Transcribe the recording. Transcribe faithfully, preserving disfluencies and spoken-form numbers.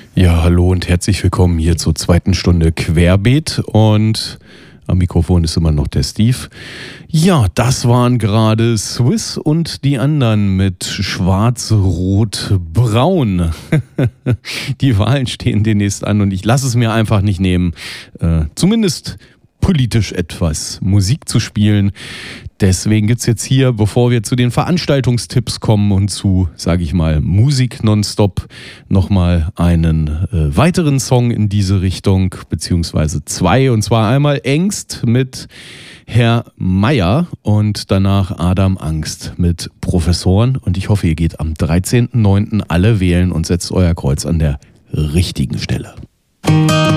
Ja, hallo und herzlich willkommen hier zur zweiten Stunde Querbeet und am Mikrofon ist immer noch der Steve. Ja, das waren gerade Swiss und die anderen mit Schwarz, Rot, Braun. Die Wahlen stehen demnächst an und ich lasse es mir einfach nicht nehmen, äh, zumindest politisch etwas Musik zu spielen. Deswegen gibt es jetzt hier, bevor wir zu den Veranstaltungstipps kommen und zu, sage ich mal, Musik nonstop, nochmal einen äh, weiteren Song in diese Richtung, beziehungsweise zwei, und zwar einmal Ängst mit Herr Meier und danach Adam Angst mit Professoren. Und ich hoffe, ihr geht am dreizehnten neunten alle wählen und setzt euer Kreuz an der richtigen Stelle.